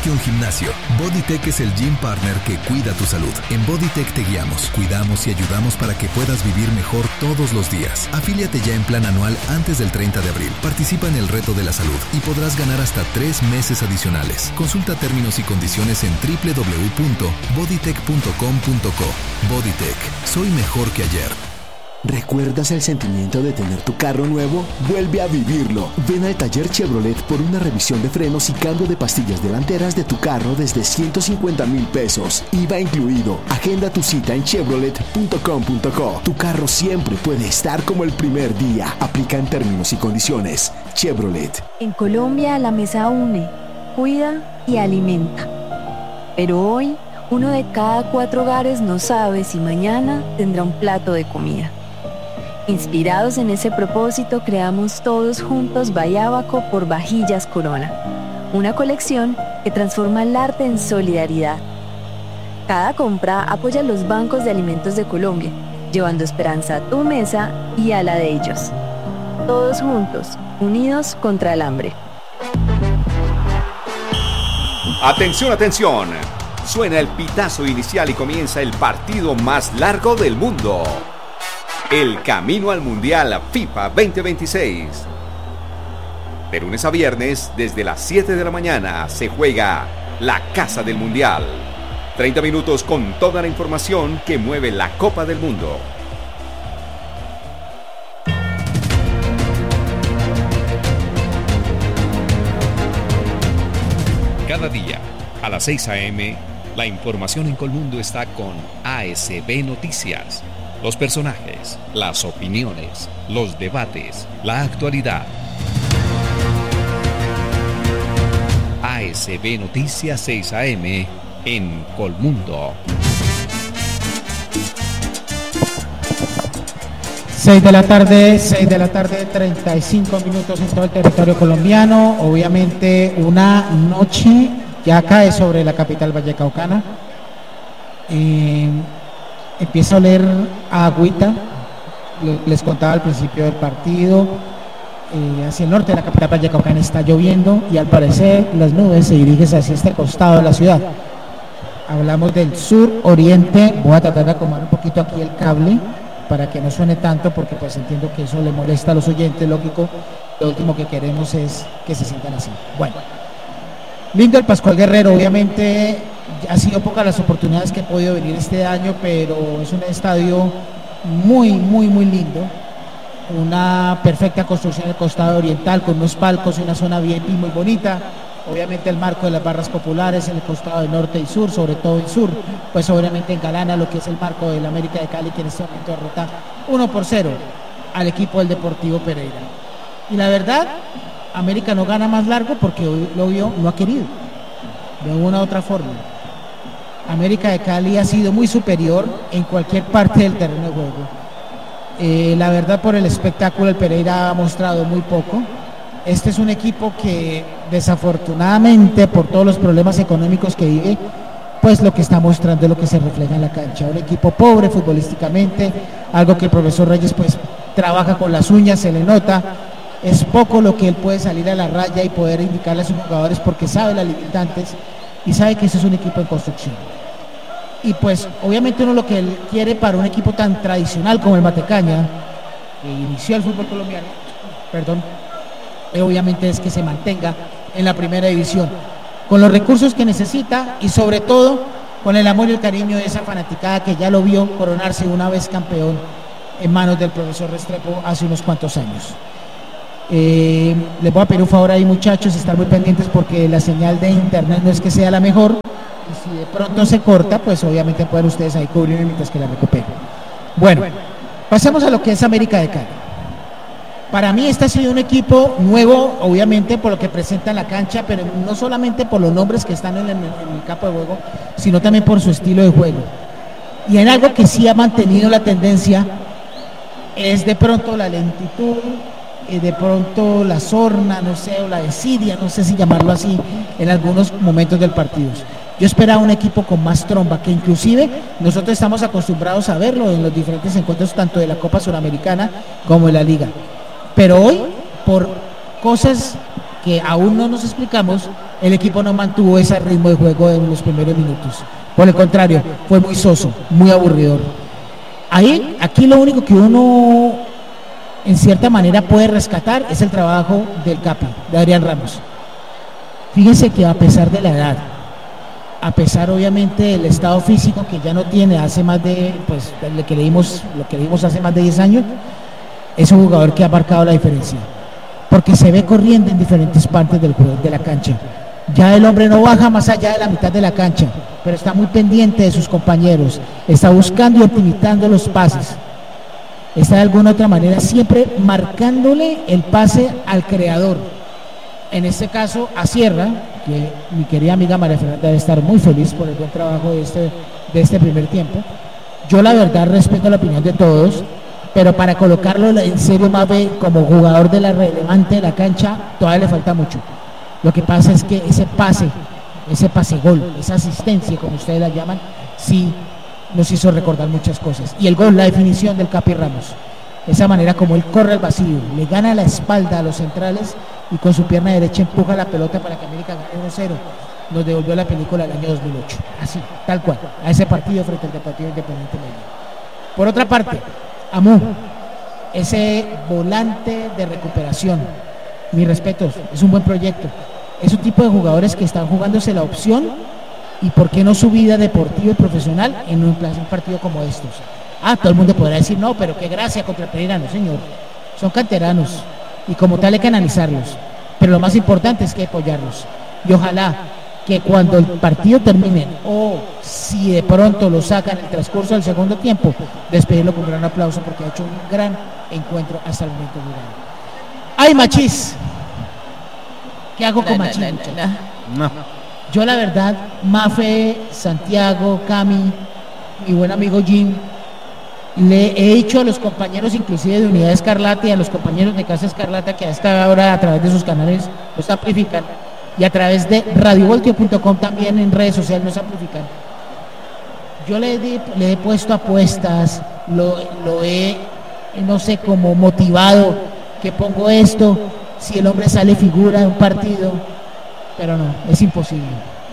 que un gimnasio. Bodytech es el gym partner que cuida tu salud. En Bodytech te guiamos, cuidamos y ayudamos para que puedas vivir mejor todos los días. Afíliate ya en plan anual antes del 30 de abril. Participa en el reto de la salud y podrás ganar hasta 3 meses adicionales. Consulta términos y condiciones en www.bodytech.com.co. Bodytech, soy mejor que ayer. ¿Recuerdas el sentimiento de tener tu carro nuevo? Vuelve a vivirlo. Ven al taller Chevrolet por una revisión de frenos y cambio de pastillas delanteras de tu carro desde 150,000 pesos. IVA incluido. Agenda tu cita en chevrolet.com.co. Tu carro siempre puede estar como el primer día. Aplica en términos y condiciones. Chevrolet. En Colombia la mesa une, cuida y alimenta. Pero hoy, 1 de cada 4 hogares no sabe si mañana tendrá un plato de comida. Inspirados en ese propósito, creamos todos juntos Bayábaco por Vajillas Corona, una colección que transforma el arte en solidaridad. Cada compra apoya los bancos de alimentos de Colombia, llevando esperanza a tu mesa y a la de ellos. Todos juntos, unidos contra el hambre. ¡Atención, atención! Suena el pitazo inicial y comienza el partido más largo del mundo. El camino al Mundial FIFA 2026. De lunes a viernes, desde las 7 de la mañana, se juega la Casa del Mundial. 30 minutos con toda la información que mueve la Copa del Mundo. Cada día, a las 6 a.m., la información en Colmundo está con ASB Noticias. Los personajes, las opiniones, los debates, la actualidad. ASB Noticias 6 AM en Colmundo. 6 de la tarde, 35 minutos en todo el territorio colombiano. Obviamente una noche ya cae sobre la capital vallecaucana. Empieza a oler a agüita. Les contaba al principio del partido, hacia el norte de la capital vallecaucana está lloviendo y al parecer las nubes se dirigen hacia este costado de la ciudad. Hablamos del sur oriente. Voy a tratar de acomodar un poquito aquí el cable para que no suene tanto, porque pues entiendo que eso le molesta a los oyentes, lógico. Lo último que queremos es que se sientan así. Bueno, lindo el Pascual Guerrero. Obviamente ha sido pocas las oportunidades que he podido venir este año, pero es un estadio muy lindo, una perfecta construcción en el costado oriental, con unos palcos y una zona VIP muy bonita. Obviamente el marco de las barras populares en el costado de norte y sur, sobre todo en sur, pues obviamente engalana lo que es el marco del América de Cali, que en este momento derrota 1-0 al equipo del Deportivo Pereira. Y la verdad, América no gana más largo porque hoy lo vio, no ha querido, de una u otra forma. América de Cali ha sido muy superior en cualquier parte del terreno de juego. La verdad, por el espectáculo, el Pereira ha mostrado muy poco. Este es un equipo que desafortunadamente, por todos los problemas económicos que vive, pues lo que está mostrando es lo que se refleja en la cancha. Un equipo pobre futbolísticamente, algo que el profesor Reyes pues trabaja con las uñas, se le nota. Es poco lo que él puede salir a la raya y poder indicarle a sus jugadores, porque sabe las limitantes y sabe que ese es un equipo en construcción. Y pues obviamente uno lo que él quiere para un equipo tan tradicional como el Matecaña, que inició el fútbol colombiano, obviamente es que se mantenga en la primera división, con los recursos que necesita y sobre todo con el amor y el cariño de esa fanaticada que ya lo vio coronarse una vez campeón en manos del profesor Restrepo hace unos cuantos años. Les voy a pedir un favor ahí, muchachos, estar muy pendientes porque la señal de internet no es que sea la mejor, y si de pronto se corta, pues obviamente pueden ustedes ahí cubrirme mientras que la recuperen. Bueno, pasemos a lo que es América de Cali. Para mí este ha sido un equipo nuevo, obviamente por lo que presenta en la cancha, pero no solamente por los nombres que están en el campo de juego, sino también por su estilo de juego. Y en algo que sí ha mantenido la tendencia es de pronto la lentitud, de pronto la sorna, no sé, o la desidia, no sé si llamarlo así, en algunos momentos del partido. Yo esperaba un equipo con más tromba, que inclusive nosotros estamos acostumbrados a verlo en los diferentes encuentros, tanto de la Copa Suramericana como de la Liga. Pero hoy, por cosas que aún no nos explicamos, el equipo no mantuvo ese ritmo de juego en los primeros minutos. Por el contrario, fue muy soso, muy aburridor. Aquí lo único que uno en cierta manera puede rescatar es el trabajo del Capi, de Adrián Ramos. Fíjense que a pesar de la edad, a pesar obviamente del estado físico que ya no tiene hace más de, pues lo que leímos hace más de 10 años, es un jugador que ha marcado la diferencia, porque se ve corriendo en diferentes partes del juego, de la cancha. Ya el hombre no baja más allá de la mitad de la cancha, pero está muy pendiente de sus compañeros, está buscando y optimizando los pases, está de alguna otra manera siempre marcándole el pase al creador, en este caso a Sierra, que mi querida amiga María Fernanda debe estar muy feliz por el buen trabajo de este primer tiempo. Yo la verdad respeto la opinión de todos, pero para colocarlo en serio Mabe como jugador de la relevante de la cancha todavía le falta mucho. Lo que pasa es que ese pase gol, esa asistencia como ustedes la llaman, sí nos hizo recordar muchas cosas. Y el gol, la definición del Capi Ramos, esa manera como él corre al vacío, le gana la espalda a los centrales y con su pierna derecha empuja la pelota para que América gane 1-0. Nos devolvió la película del año 2008, así, tal cual, a ese partido frente al Deportivo Independiente Medellín. Por otra parte, Amu, ese volante de recuperación, mis respetos, es un buen proyecto. Es un tipo de jugadores que están jugándose la opción y por qué no su vida deportiva y profesional en un partido como estos. Todo el mundo podrá decir, no, pero qué gracia contra Pereira, no señor, son canteranos y como tal hay que analizarlos, pero lo más importante es que apoyarlos y ojalá que cuando el partido termine o si de pronto lo sacan en el transcurso del segundo tiempo, despedirlo con un gran aplauso porque ha hecho un gran encuentro hasta el momento. ¡Ay, Machís! ¿Qué hago con Machís? No. Yo la verdad, Mafe, Santiago, Cami, mi buen amigo Jim, le he dicho a los compañeros inclusive de Unidad Escarlata y a los compañeros de Casa Escarlata que a esta hora a través de sus canales los amplifican y a través de radiovoltio.com también en redes sociales nos amplifican. Yo le he puesto apuestas, lo he, no sé, como motivado, que pongo esto, si el hombre sale figura en un partido, pero no, es imposible.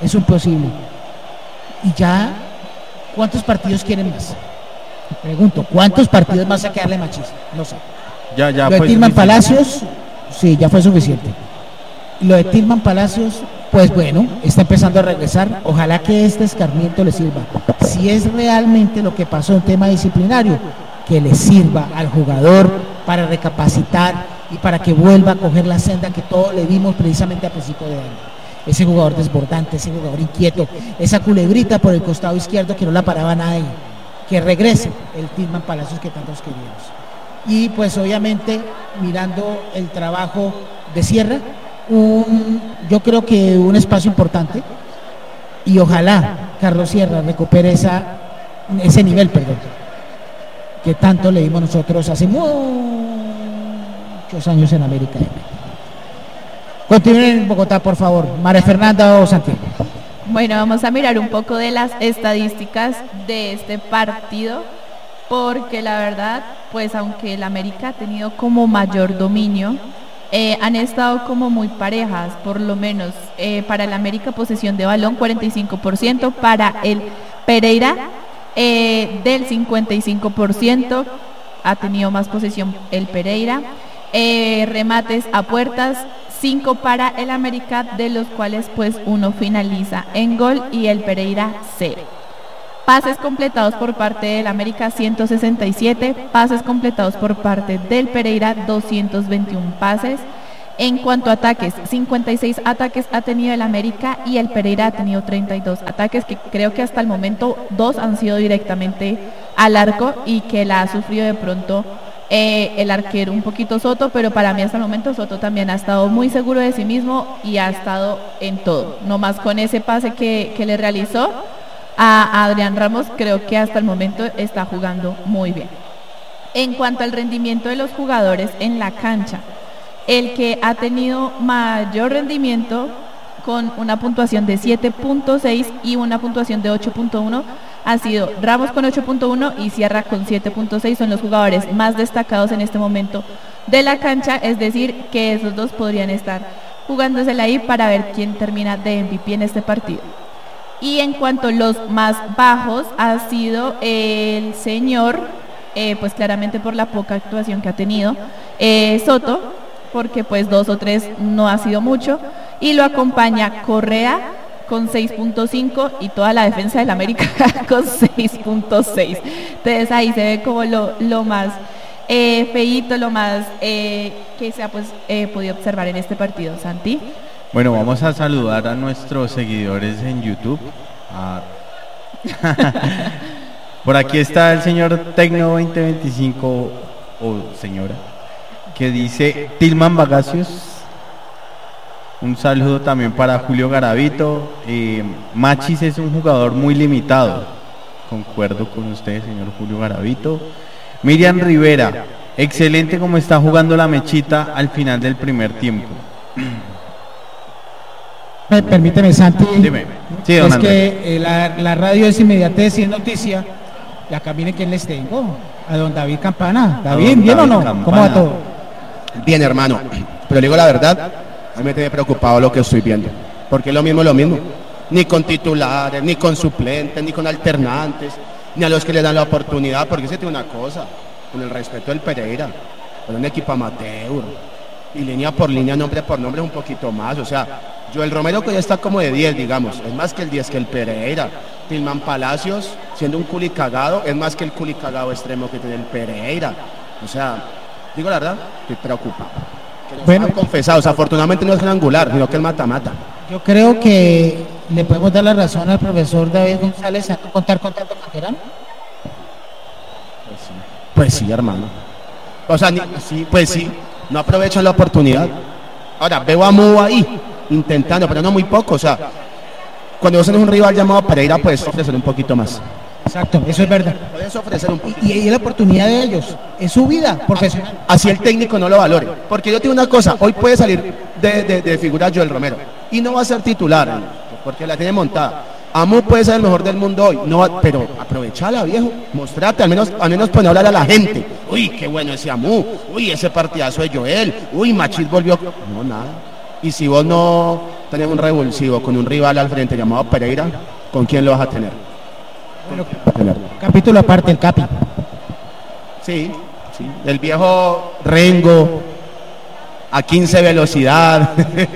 Y ya, ¿cuántos partidos quieren más? Pregunto, ¿cuántos partidos más a quedarle Machís? No sé. Ya lo de Tilman Palacios, sí, ya fue suficiente. Lo de Tilman Palacios, pues bueno, está empezando a regresar. Ojalá que este escarmiento le sirva. Si es realmente lo que pasó en tema disciplinario, que le sirva al jugador para recapacitar y para que vuelva a coger la senda que todos le dimos precisamente a principio de año. Ese jugador desbordante, ese jugador inquieto, esa culebrita por el costado izquierdo que no la paraba nadie. Que regrese el Tilman Palacios que tantos queríamos. Y pues obviamente mirando el trabajo de Sierra, yo creo que un espacio importante y ojalá Carlos Sierra recupere ese nivel, que tanto le dimos nosotros hace muchos años en América. Continúen en Bogotá, por favor. María Fernanda o Santiago. Bueno, vamos a mirar un poco de las estadísticas de este partido, porque la verdad, pues aunque el América ha tenido como mayor dominio, han estado como muy parejas, por lo menos para el América posesión de balón 45%, para el Pereira del 55%, ha tenido más posesión el Pereira, remates a puertas 5 para el América, de los cuales pues uno finaliza en gol y el Pereira 0. Pases completados por parte del América 167, pases completados por parte del Pereira 221 pases. En cuanto a ataques, 56 ataques ha tenido el América y el Pereira ha tenido 32 ataques, que creo que hasta el momento 2 han sido directamente al arco y que la ha sufrido de pronto el arquero un poquito Soto, pero para mí hasta el momento Soto también ha estado muy seguro de sí mismo y ha estado en todo, no más con ese pase que le realizó a Adrián Ramos, creo que hasta el momento está jugando muy bien. En cuanto al rendimiento de los jugadores en la cancha, el que ha tenido mayor rendimiento con una puntuación de 7.6 y una puntuación de 8.1 ha sido Ramos con 8.1 y Sierra con 7.6, son los jugadores más destacados en este momento de la cancha, es decir, que esos dos podrían estar jugándosela ahí para ver quién termina de MVP en este partido. Y en cuanto a los más bajos, ha sido el señor, pues claramente por la poca actuación que ha tenido, Soto, porque pues 2 o 3 no ha sido mucho, y lo acompaña Correa con 6.5 y toda la defensa del América con 6.6. Entonces ahí se ve como lo más feíto, lo más que se ha pues, podido observar en este partido. Santi. Bueno, vamos a saludar a nuestros seguidores en YouTube. Por aquí está el señor Tecno 2025 o señora, que dice Tilman Bagacios. Un saludo también para Julio Garavito. Machis es un jugador muy limitado. Concuerdo con usted, señor Julio Garavito. Miriam Rivera, excelente como está jugando la mechita al final del primer tiempo. Permíteme, Santi. Dime. Sí, don es Andrés. que la radio es inmediatez y es noticia. Y acá miren quién les tengo. A don David Campana. David, ¿bien o no? Campana. ¿Cómo va todo? Bien, hermano, pero le digo la verdad, a mí me tiene preocupado lo que estoy viendo, porque es lo mismo, ni con titulares, ni con suplentes, ni con alternantes, ni a los que le dan la oportunidad, porque se tiene una cosa, con el respeto del Pereira, con un equipo amateur, y línea por línea, nombre por nombre, un poquito más, o sea, Joel Romero que ya está como de 10, digamos, es más que el 10 que el Pereira. Tilman Palacios, siendo un culicagado, es más que el culicagado extremo que tiene el Pereira, o sea, digo la verdad, estoy preocupado. Bueno, confesados, afortunadamente no es el angular, sino que el mata-mata. Yo creo que le podemos dar la razón al profesor David González a contar con tanto canterano. Pues sí, hermano. O sea, pues sí, no aprovechan la oportunidad. Ahora, veo a Mu ahí, intentando, pero no muy poco. O sea, cuando vos tenés un rival llamado Pereira, puedes ofrecer un poquito más. Exacto, eso es verdad. Puedes ofrecer un poquito. Y la oportunidad de ellos, es su vida profesional. Así el técnico no lo valore. Porque yo te digo una cosa, hoy puede salir de figura Joel Romero y no va a ser titular, porque la tiene montada. Amu puede ser el mejor del mundo hoy, no va, pero aprovechala, viejo, mostrate, al menos poner a hablar a la gente. Uy, qué bueno ese Amu, uy, ese partidazo de Joel, uy, Machis volvió. No, nada. Y si vos no tenés un revulsivo con un rival al frente llamado Pereira, ¿con quién lo vas a tener? Bueno, capítulo aparte, el Capi. Sí, el viejo Rengo a 15 velocidad.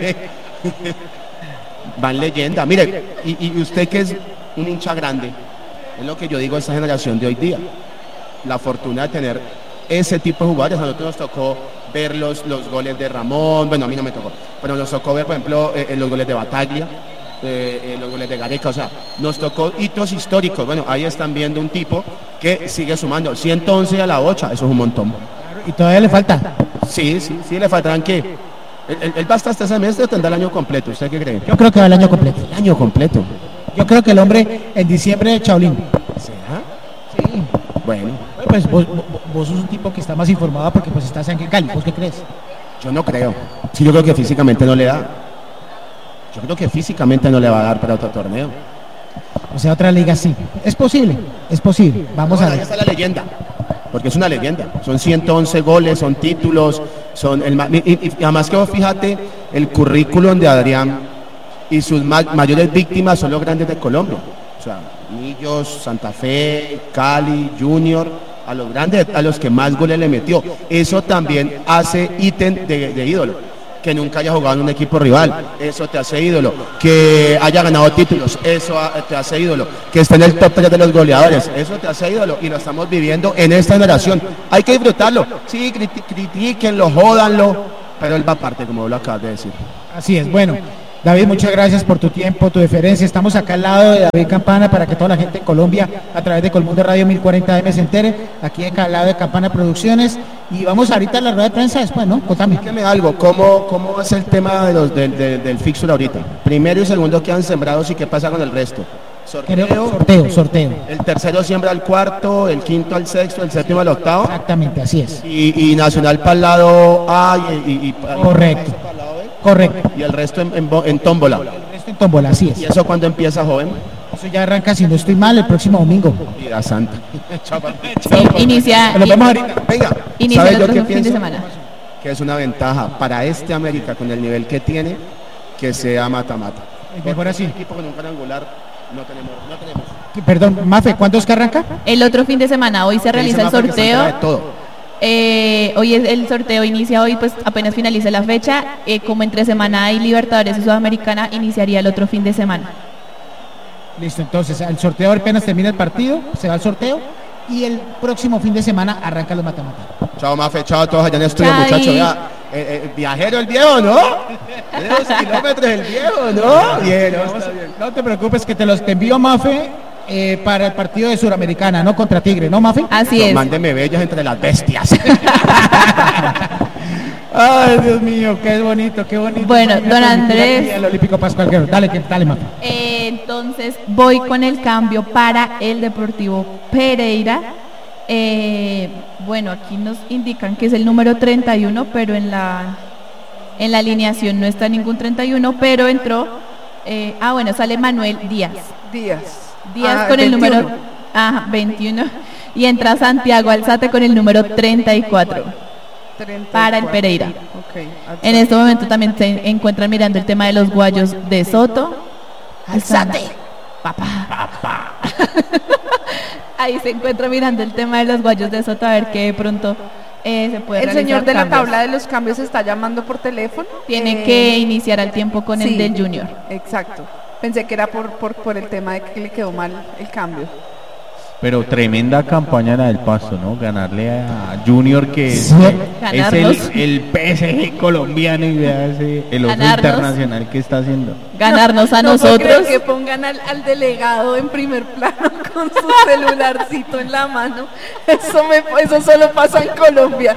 Van leyenda. Mire, y usted que es un hincha grande, es lo que yo digo a esta generación de hoy día. La fortuna de tener ese tipo de jugadores. A nosotros nos tocó ver los goles de Ramón, bueno, a mí no me tocó, pero nos tocó ver, por ejemplo, los goles de Bataglia, los goles de Gareca, o sea, nos tocó hitos históricos. Bueno, ahí están viendo un tipo que sigue sumando 111 a la 8, eso es un montón. ¿Y todavía le falta? Sí, le faltarán que él va hasta este semestre o tendrá el año completo. ¿Usted qué cree? Yo creo que va el año completo. El año completo. Yo creo que el hombre en diciembre de Chaolín. ¿Será? Sí. Bueno. Pues vos sos un tipo que está más informado porque pues estás en Cali. ¿Vos qué crees? Yo no creo. Sí, yo creo que físicamente no le da. Yo creo que físicamente no le va a dar para otro torneo. O sea, otra liga sí. Es posible. Vamos a ver. Ahí está la leyenda. Porque es una leyenda, son 111 goles, son títulos, y además que vos fíjate el currículum de Adrián y sus mayores víctimas son los grandes de Colombia, o sea, Millos, Santa Fe, Cali, Junior, a los grandes, a los que más goles le metió. Eso también hace ítem de ídolo. Que nunca haya jugado en un equipo rival, eso te hace ídolo. Que haya ganado títulos, eso te hace ídolo. Que esté en el top 3 de los goleadores, eso te hace ídolo. Y lo estamos viviendo en esta generación. Hay que disfrutarlo. Sí, critiquenlo, jódanlo, pero él va aparte, como lo acabas de decir. Así es, bueno. David, muchas gracias por tu tiempo, tu deferencia. Estamos acá al lado de David Campana para que toda la gente en Colombia, a través de Colmundo Radio 1040 AM, se entere. Aquí acá al lado de Campana Producciones. Y vamos ahorita a la rueda de prensa después, ¿no? Contame. Dígame algo, ¿cómo es el tema del fixture ahorita? Primero y segundo quedan sembrados y qué pasa con el resto. Sorteo. El tercero siembra al cuarto, el quinto al sexto, el séptimo al octavo. Exactamente, así es. Y Nacional para el lado A Correcto. Correcto. Y el resto en tómbola. El resto en tómbola, así es. ¿Y eso cuándo empieza, joven? Eso ya arranca, si no estoy mal, el próximo domingo. Vida santa. Inicia. Nos vemos ahorita. Venga. Inicia el otro fin de semana. que es una ventaja para este América con el nivel que tiene, que sea mata-mata. Mejor así. Un equipo con un cuadrangular no tenemos. Perdón, Mafe, ¿cuándo es que arranca? El otro fin de semana, hoy se realiza el sorteo. Hoy el sorteo inicia hoy, pues apenas finaliza la fecha. Como entre semana hay Libertadores y Sudamericana, iniciaría el otro fin de semana. Listo, entonces el sorteo apenas termina el partido, se va al sorteo y el próximo fin de semana arranca los mata-mata. Chao, Mafe, chao a todos allá en el estudio, muchachos. El viajero, el viejo, ¿no? De 2 kilómetros el viejo, ¿no? Bien, no te preocupes que te envío, Mafe, para el partido de Suramericana, ¿no? Contra Tigre, ¿no, Mafe? Así es. Mándeme bellas entre las bestias. Ay, Dios mío, qué bonito, qué bonito. Bueno, don Andrés. El Olímpico Pascual Guerrero. Dale, Mafe. Entonces voy con el cambio para el Deportivo Pereira. Bueno, aquí nos indican que es el número 31, pero en la alineación no está ningún 31, pero entró, sale Manuel Díaz con el 21. número 21 y entra Santiago Alzate con el número 34 para el Pereira. Okay, en este momento también se encuentran mirando el tema de los guayos de Soto. Alzate, papá. Ahí se encuentra mirando el tema de los guayos de Soto, a ver qué de pronto se puede El realizar señor de la cambios. tabla de los cambios está llamando por teléfono. Tiene que iniciar al tiempo con el del Junior. Exacto. Pensé que era por el tema de que le quedó mal el cambio. Pero tremenda campaña la del Pasto, ¿no? Ganarle a Junior, que es el PSG colombiano, y vea el oso internacional que está haciendo. Ganarnos a No nosotros. creo que pongan al delegado en primer plano con su celularcito en la mano. Eso solo pasa en Colombia.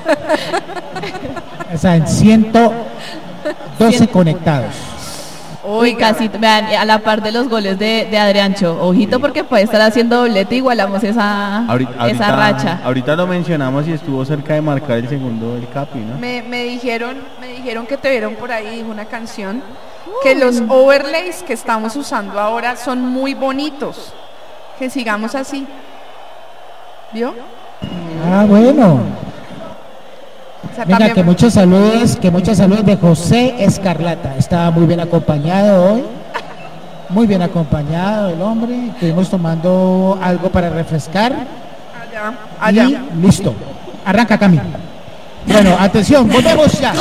O sea, en 112 conectados. Uy, casi, vean, a la par de los goles de Adriancho. Ojito, porque puede estar haciendo doblete, igualamos esa racha. Ahorita lo mencionamos y estuvo cerca de marcar el segundo del Capi, ¿no? Me dijeron que te vieron por ahí, dijo una canción, que los overlays que estamos usando ahora son muy bonitos. Que sigamos así. ¿Vio? Ah, bueno. O sea, Venga, también- que muchos saludos de José Escarlata. Estaba muy bien acompañado hoy. Muy bien acompañado el hombre. Estuvimos tomando algo para refrescar. Allá. Y listo. Arranca, Cami. Bueno, atención, volvemos ya.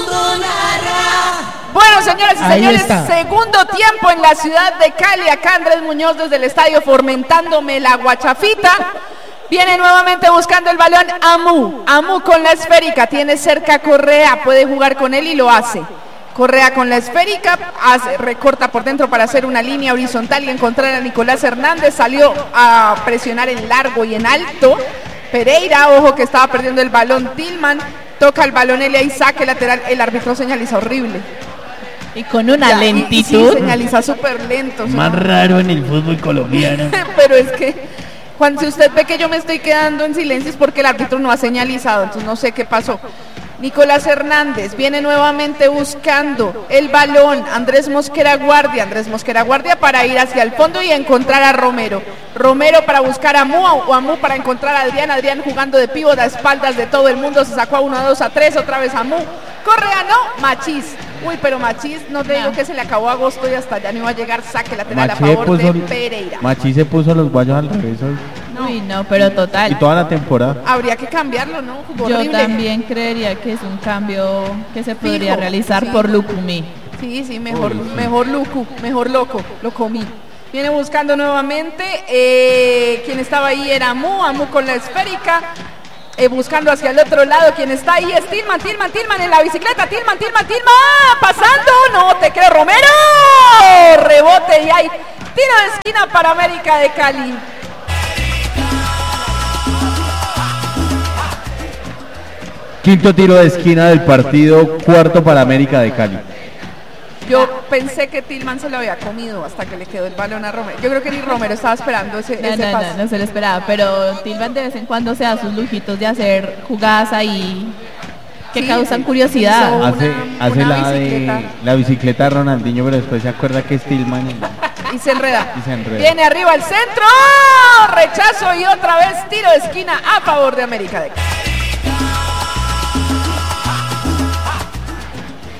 Bueno, señoras y Ahí señores, está. segundo tiempo en la ciudad de Cali. Acá Andrés Muñoz desde el estadio fomentándome la guachafita. Viene nuevamente buscando el balón Amu con la esférica, tiene cerca a Correa, puede jugar con él y lo hace. Correa con la esférica, recorta por dentro para hacer una línea horizontal y encontrar a Nicolás Hernández, salió a presionar en largo y en alto. Pereira, ojo que estaba perdiendo el balón, Tillman, toca el balón, él ahí saque lateral, el árbitro señaliza horrible. Y con una Ya, lentitud. sí, señaliza súper lento. Más raro en el fútbol colombiano. Pero es que si usted ve que yo me estoy quedando en silencio es porque el árbitro no ha señalizado, entonces no sé qué pasó. Nicolás Hernández viene nuevamente buscando el balón. Andrés Mosquera Guardia para ir hacia el fondo y encontrar a Romero para buscar a Amu, o Amu para encontrar a Adrián jugando de pívot a espaldas de todo el mundo, se sacó a 1, 2, a 3, otra vez Amu. Correa no, Machís. Uy, pero Machís, no te digo que se le acabó agosto y hasta ya no iba a llegar, saque lateral a favor de Pereira. Machi se puso los guayos al revés hoy. Uy, no, pero total. Y toda la temporada. Habría que cambiarlo, ¿no? Jugó Yo horrible. también creería que es un cambio que se podría Fijo, realizar sí. por Lucumí. Sí, mejor loco, lo comí. Viene buscando nuevamente, quien estaba ahí era Amu con la esférica, buscando hacia el otro lado, quien está ahí es Tillman en la bicicleta, Tillman, pasando, no te creo, Romero, rebote y hay tiro de esquina para América de Cali. Quinto tiro de esquina del partido, cuarto para América de Cali. Yo pensé que Tillman se lo había comido hasta que le quedó el balón a Romero. Yo creo que ni Romero estaba esperando ese pase. No se lo esperaba, pero Tillman de vez en cuando se da sus lujitos de hacer jugadas ahí que causan curiosidad. Hace una la bicicleta de Ronaldinho, pero después se acuerda que es Tillman y se enreda. y se enreda. Viene arriba al centro, rechazo y otra vez tiro de esquina a favor de América de Cali.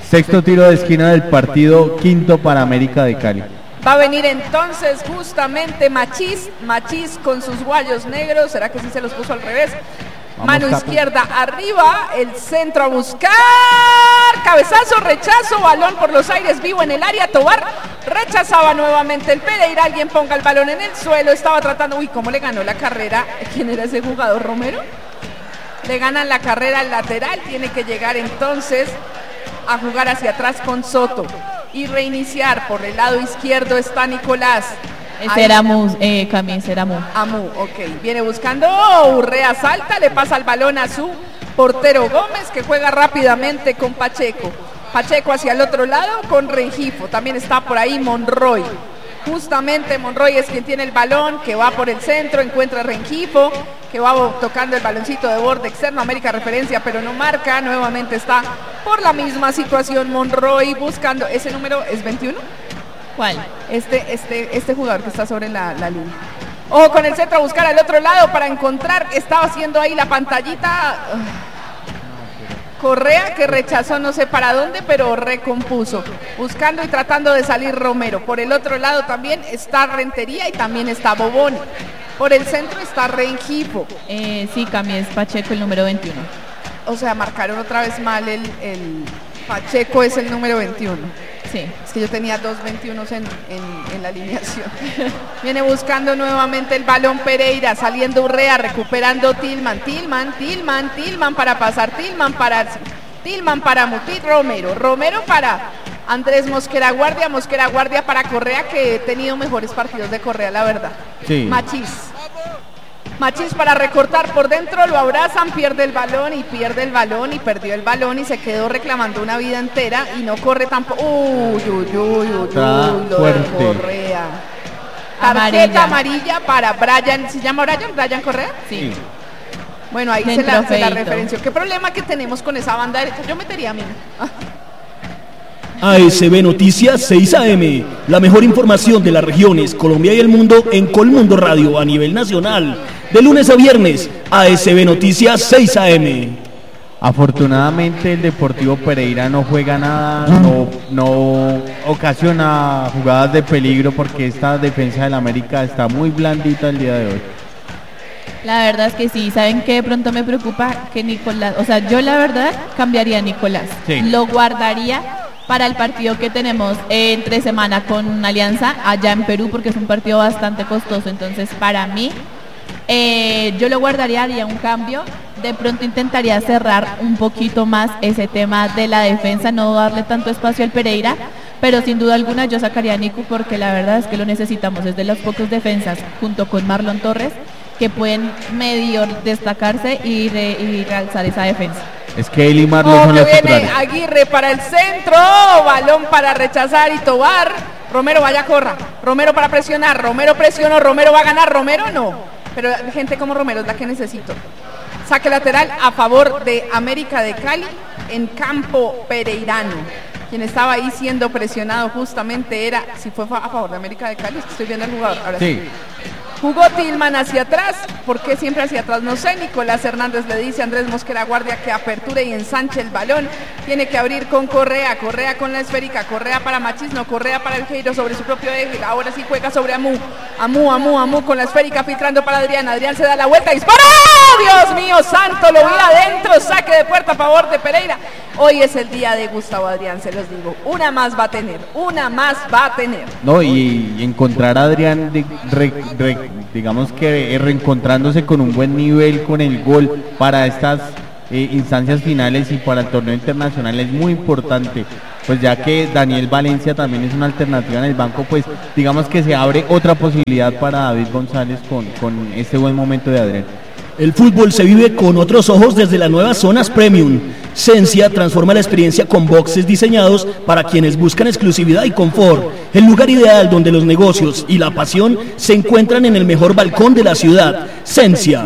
Sexto tiro de esquina del partido, quinto para América de Cali. Va a venir entonces justamente Machís con sus guayos negros. ¿Será que sí se los puso al revés? Mano izquierda arriba, el centro a buscar, cabezazo, rechazo, balón por los aires, vivo en el área, Tobar rechazaba nuevamente el Pereira, alguien ponga el balón en el suelo, estaba tratando, cómo le ganó la carrera, ¿quién era ese jugador, Romero? Le ganan la carrera al lateral, tiene que llegar entonces a jugar hacia atrás con Soto y reiniciar, por el lado izquierdo está Nicolás. Ese era Amu, Camis, era Amu. Amu, ok. Viene buscando, Urrea salta, le pasa el balón a su portero Gómez, que juega rápidamente con Pacheco. Pacheco hacia el otro lado con Rengifo. También está por ahí Monroy. Justamente Monroy es quien tiene el balón, que va por el centro, encuentra a Rengifo, que va tocando el baloncito de borde externo. América referencia, pero no marca. Nuevamente está por la misma situación Monroy buscando. ¿Ese número es 21? ¿Cuál? Este jugador que está sobre la línea. Ojo con el centro a buscar al otro lado para encontrar. Estaba haciendo ahí la pantallita. Correa, que rechazó no sé para dónde, pero recompuso. Buscando y tratando de salir Romero. Por el otro lado también está Rentería y también está Bobón. Por el centro está Rengifo. Sí, Cami, es Pacheco el número 21. O sea, marcaron otra vez mal el Pacheco es el número 21. Sí. Es que yo tenía dos 21 en la alineación. Viene buscando nuevamente el balón Pereira, saliendo Urrea, recuperando Tillman para pasar, Tillman para Mutit, Romero para Andrés Mosquera Guardia para Correa, que he tenido mejores partidos de Correa, la verdad. Sí. Machís para recortar por dentro, lo abrazan, pierde el balón y perdió el balón y se quedó reclamando una vida entera y no corre tampoco. Lo de Correa. Tarjeta amarilla para Brian, ¿se llama Brian Correa? Sí. Bueno, ahí se la referenció. ¿Qué problema que tenemos con esa banda derecha? Yo metería a mí. ASB Noticias 6 AM, la mejor información de las regiones, Colombia y el mundo en Colmundo Radio a nivel nacional. De lunes a viernes, ASB Noticias 6 AM. Afortunadamente el Deportivo Pereira no juega nada, no ocasiona jugadas de peligro porque esta defensa del América está muy blandita el día de hoy. La verdad es que sí, ¿saben qué? De pronto me preocupa que Nicolás, o sea, yo la verdad cambiaría a Nicolás, sí. Lo guardaría para el partido que tenemos entre semana con Alianza allá en Perú, porque es un partido bastante costoso. Entonces para mí yo lo guardaría, haría un cambio, de pronto intentaría cerrar un poquito más ese tema de la defensa, no darle tanto espacio al Pereira, pero sin duda alguna yo sacaría a Nico, porque la verdad es que lo necesitamos, es de los pocos defensas junto con Marlon Torres que pueden medio destacarse y realzar esa defensa. Es que él y Marlon son los titulares. Viene Aguirre para el centro, balón para rechazar y Tobar. Romero, vaya, corra. Romero para presionar, Romero presionó, Romero va a ganar, Romero no. Pero gente como Romero es la que necesito. Saque lateral a favor de América de Cali en campo pereirano. Quien estaba ahí siendo presionado justamente era, si fue a favor de América de Cali, estoy viendo al jugador. Ahora sí. Jugó Tillman hacia atrás, ¿por qué siempre hacia atrás? No sé, Nicolás Hernández le dice a Andrés Mosquera Guardia que aperture y ensanche el balón, tiene que abrir con Correa con la esférica, Correa para Machís, no, Correa para el Geiro sobre su propio eje, ahora sí juega sobre Amu con la esférica filtrando para Adrián se da la vuelta, ¡disparó! Dios mío santo, lo vi adentro, saque de puerta a favor de Pereira. Hoy es el día de Gustavo Adrián, se los digo, una más va a tener. No, y encontrar a Adrián digamos que reencontrándose con un buen nivel con el gol para estas instancias finales y para el torneo internacional es muy importante, pues ya que Daniel Valencia también es una alternativa en el banco, pues digamos que se abre otra posibilidad para David González con este buen momento de Adrián. El fútbol se vive con otros ojos desde las nuevas zonas Premium. Sensia transforma la experiencia con boxes diseñados para quienes buscan exclusividad y confort. El lugar ideal donde los negocios y la pasión se encuentran en el mejor balcón de la ciudad. Sensia.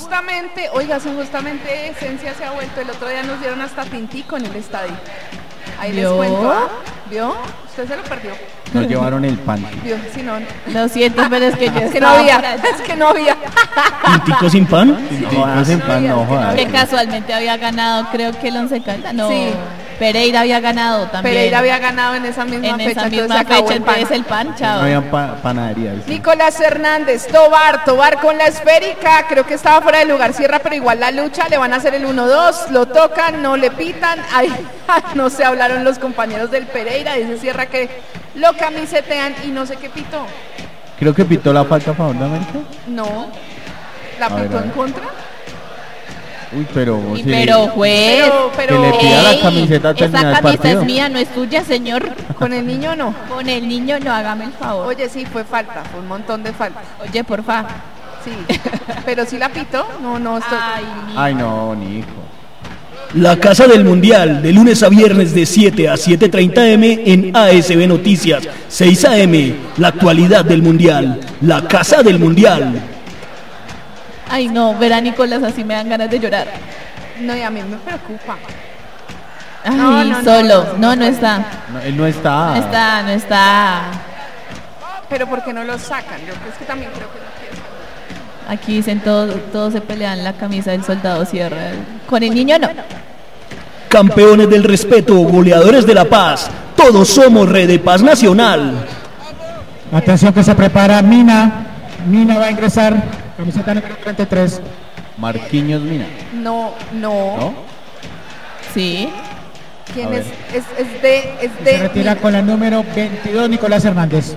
Justamente Sensia se ha vuelto, el otro día nos dieron hasta tintico en el estadio. Ahí les ¿Vio? cuento. ¿Ah? ¿Vio? Usted se lo perdió. Nos llevaron el pan. ¿Vio? Si no, Lo siento, pero es que yo es que no estaba había. por allá. Es que no había. ¿Tintico sin pan? Tinticos en pan, no jodas. Que casualmente había ganado, creo que el Once Caldas. No, Sí. Pereira había ganado también. Pereira había ganado en esa misma en fecha. esa entonces misma se acabó fecha, el pan. entonces el pan, chao. No habían panaderías. Sí. Nicolás Hernández, Tobar con la esférica, creo que estaba fuera de lugar, cierra, pero igual la lucha, le van a hacer el 1-2, lo tocan, no le pitan, ay, no se hablaron los compañeros del Pereira, dice Sierra que lo camisetean y no sé qué pitó. Creo que pitó la falta a favor de América. No, la A ver, pitó a ver. en contra. Uy, pero... Y sí, pero juez, que le pida la camiseta al terminar esa el camisa partido. es mía, no es tuya, señor. Con el niño no. Con el niño no, hágame el favor. Oye, sí, fue falta, fue un montón de faltas. Oye, porfa. Sí, pero sí la pitó, no estoy... Ay, no, ni hijo. La Casa del Mundial, de lunes a viernes de 7 a 7:30 m en ASB Noticias, 6 AM, la actualidad del Mundial, la Casa del Mundial. Ay, no, ver a Nicolás así me dan ganas de llorar. No, y a mí me preocupa. Ay, No solo. No está. No, él no está. No está. Pero ¿por qué no lo sacan? Yo creo que también creo que no quieren. Aquí dicen todos se pelean la camisa del soldado Sierra. Con el niño no. Campeones del respeto, goleadores de la paz, todos somos Red de Paz Nacional. Atención que se prepara Mina. Mina va a ingresar. Camiseta número 33. Marquinhos Mina. No. ¿No? Sí. ¿Quién A es? ver. Es de Se retira con la número 22 Nicolás Hernández.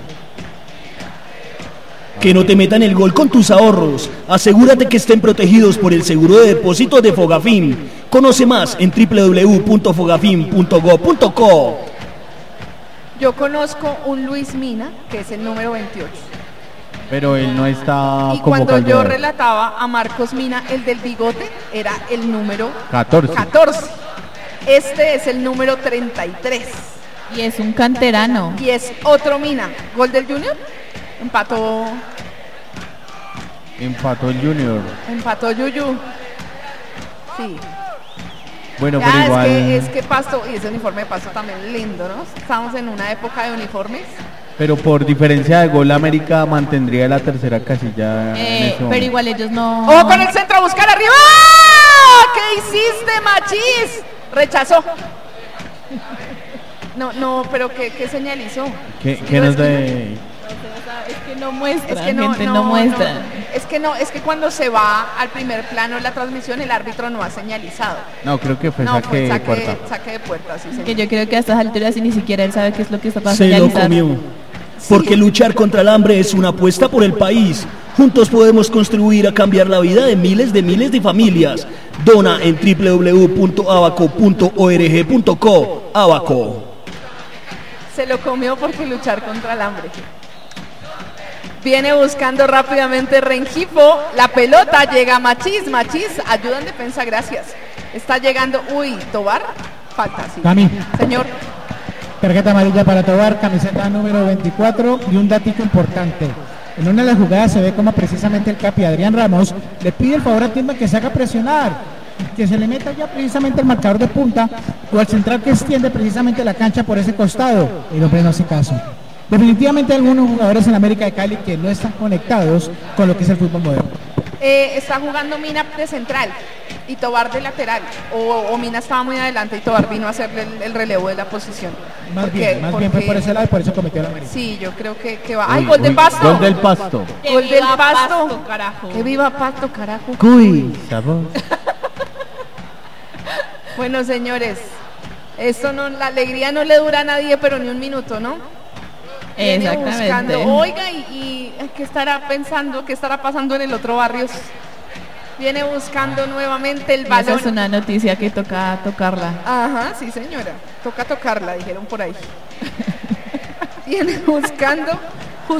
Que no te metan el gol con tus ahorros. Asegúrate que estén protegidos por el seguro de depósitos de Fogafín. Conoce más en www.fogafin.go.co. Yo conozco un Luis Mina, que es el número 28. Pero él no está Y como cuando yo Calderón. relataba a Marcos Mina, el del bigote, era el número 14. 14. Este es el número 33. Y es un canterano. Y es otro Mina. ¿Gol del Junior? Empató Empató el Junior. Yuyu. Sí. Bueno, Ya, pero igual. es que Pasto, y ese uniforme de Pasto también lindo, ¿no? Estamos en una época de uniformes. Pero por diferencia de gol, América mantendría la tercera casilla. en ese Pero momento. igual ellos no. ¡Ojo con el centro a buscar arriba! ¿Qué hiciste, Machís? Rechazó. No, pero ¿qué señalizó? ¿Qué nos de.? Es que no muestran, Es que no muestran. Es que cuando se va al primer plano de la transmisión el árbitro no ha señalizado. No, creo que fue No, saque fue de puerta. saque de puerta, sí, señor. Que yo creo que a estas alturas y ni siquiera él sabe qué es lo que está pasando. Se lo comió. Porque luchar contra el hambre es una apuesta por el país. Juntos podemos construir a cambiar la vida de miles de familias. Dona en www.abaco.org.co. Abaco. Se lo comió porque luchar contra el hambre. Viene buscando rápidamente Rengifo. La pelota llega a Machís. Machís, ayuda en defensa, gracias. Está llegando. Uy, Tobar. Falta, sí. Cami. Señor. Tarjeta amarilla para Tobar, camiseta número 24 y un datico importante. En una de las jugadas se ve como precisamente el capi Adrián Ramos le pide el favor a Tilma que se haga presionar, que se le meta ya precisamente el marcador de punta o al central que extiende precisamente la cancha por ese costado. El hombre no hace caso. Definitivamente hay algunos jugadores en América de Cali que no están conectados con lo que es el fútbol moderno. Está jugando Mina de central y Tobar de lateral. O Mina estaba muy adelante y Tobar vino a hacerle el relevo de la posición. Más bien fue por ese lado y por eso cometió la amarilla. Sí, yo creo que va. ¡Ay, gol de Pasto! Gol del Pasto. Gol del Pasto. Carajo. ¡Que viva Pasto, carajo! Cuy. Sabor. Bueno, señores, esto no, la alegría no le dura a nadie, pero ni un minuto, ¿no? Viene Exactamente. buscando. Oiga, y ¿qué estará pensando? ¿Qué estará pasando en el otro barrio? Viene buscando nuevamente el Esa balón. es una noticia que toca tocarla. Ajá, sí, señora. Toca tocarla, dijeron por ahí. Viene buscando